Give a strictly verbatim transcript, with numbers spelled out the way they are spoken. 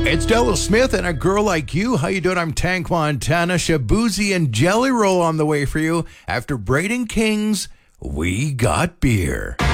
It's Della Smith and A Girl Like You. How you doing? I'm Tank Montana. Shabuzi and Jelly Roll on the way for you. After Braden King's We Got Beer.